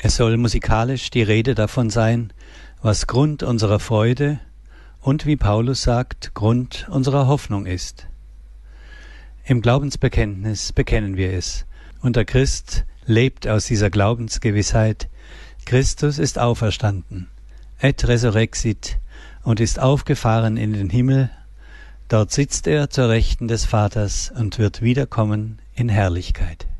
Es soll musikalisch die Rede davon sein, was Grund unserer Freude und, wie Paulus sagt, Grund unserer Hoffnung ist. Im Glaubensbekenntnis bekennen wir es, und der Christ lebt aus dieser Glaubensgewissheit: Christus ist auferstanden, et resurrexit, und ist aufgefahren in den Himmel. Dort sitzt er zur Rechten des Vaters und wird wiederkommen in Herrlichkeit.